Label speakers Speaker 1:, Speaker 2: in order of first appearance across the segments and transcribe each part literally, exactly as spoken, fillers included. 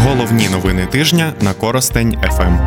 Speaker 1: Головні новини тижня на Коростень еф ем.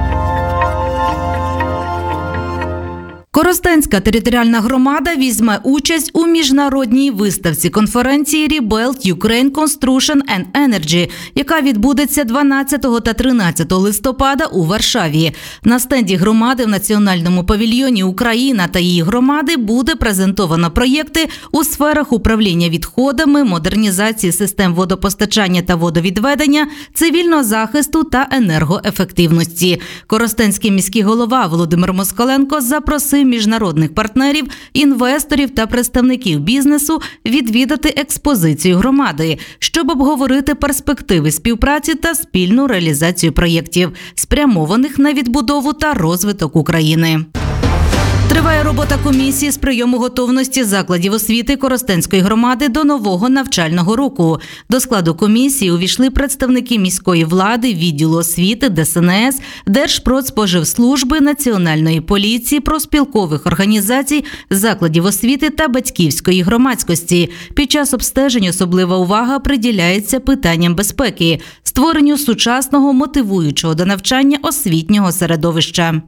Speaker 2: Коростенська територіальна громада візьме участь у міжнародній виставці конференції «Rebuild Ukraine Construction and Energy», яка відбудеться дванадцятого та тринадцятого листопада у Варшаві. На стенді громади в національному павільйоні «Україна та її громади» буде презентовано проєкти у сферах управління відходами, модернізації систем водопостачання та водовідведення, цивільного захисту та енергоефективності. Коростенський міський голова Володимир Москаленко запросив міжнародних партнерів, інвесторів та представників бізнесу відвідати експозицію громади, щоб обговорити перспективи співпраці та спільну реалізацію проєктів, спрямованих на відбудову та розвиток України. Триває робота комісії з прийому готовності закладів освіти Коростенської громади до нового навчального року. До складу комісії увійшли представники міської влади, відділу освіти, де ес ен ес, Держпродспоживслужби, Національної поліції, профспілкових організацій, закладів освіти та батьківської громадськості. Під час обстежень особлива увага приділяється питанням безпеки, створенню сучасного, мотивуючого до навчання освітнього середовища.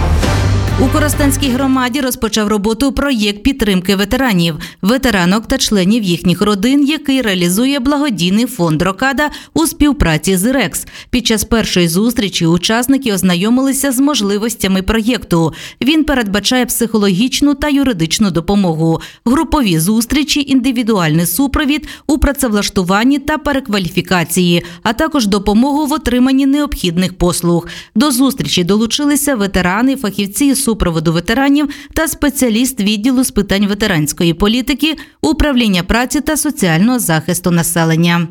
Speaker 2: У Коростенській громаді розпочав роботу проєкт підтримки ветеранів, ветеранок та членів їхніх родин, який реалізує благодійний фонд «Рокада» у співпраці з ірекс. Під час першої зустрічі учасники ознайомилися з можливостями проєкту. Він передбачає психологічну та юридичну допомогу, групові зустрічі, індивідуальний супровід у працевлаштуванні та перекваліфікації, а також допомогу в отриманні необхідних послуг. До зустрічі долучилися ветерани, фахівці з супроводу ветеранів та спеціаліст відділу з питань ветеранської політики, управління праці та соціального захисту населення.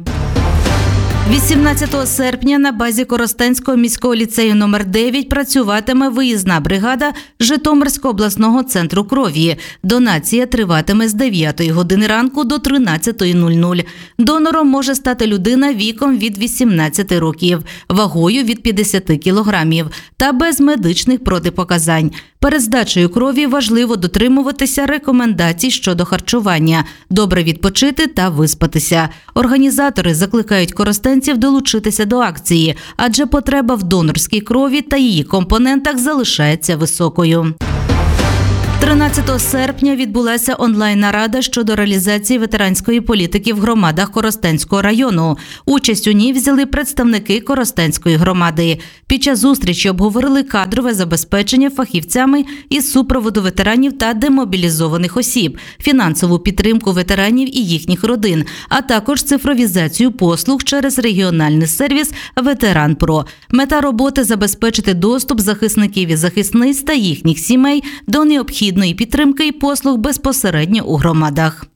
Speaker 2: вісімнадцятого серпня на базі Коростенського міського ліцею номер дев'ять працюватиме виїзна бригада Житомирського обласного центру крові. Донація триватиме з дев'ятої години ранку до тринадцятої нуль-нуль. Донором може стати людина віком від вісімнадцяти років, вагою від п'ятдесят кілограмів та без медичних протипоказань. Перед здачею крові важливо дотримуватися рекомендацій щодо харчування, добре відпочити та виспатися. Організатори закликають коростенців долучитися до акції, адже потреба в донорській крові та її компонентах залишається високою. тринадцятого серпня відбулася онлайн-нарада щодо реалізації ветеранської політики в громадах Коростенського району. Участь у ній взяли представники Коростенської громади. Під час зустрічі обговорили кадрове забезпечення фахівцями із супроводу ветеранів та демобілізованих осіб, фінансову підтримку ветеранів і їхніх родин, а також цифровізацію послуг через регіональний сервіс «Ветеран.Про». Мета роботи – забезпечити доступ захисників і захисниць та їхніх сімей до необхідних підтримки і послуг безпосередньо у громадах.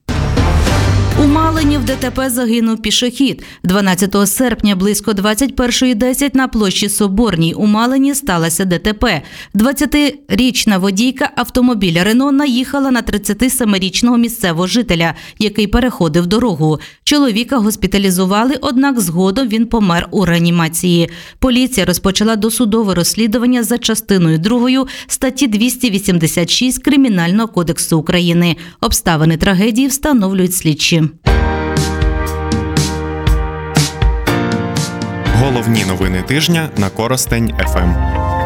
Speaker 2: У Малині в де те пе загинув пішохід. дванадцятого серпня близько двадцять першої десять на площі Соборній у Малині сталося де те пе. двадцятирічна водійка автомобіля «Рено» наїхала на тридцятисемирічного місцевого жителя, який переходив дорогу. Чоловіка госпіталізували, однак згодом він помер у реанімації. Поліція розпочала досудове розслідування за частиною другою статті двісті вісімдесят шість Кримінального кодексу України. Обставини трагедії встановлюють слідчі.
Speaker 1: Головні новини тижня на Коростень еф ем.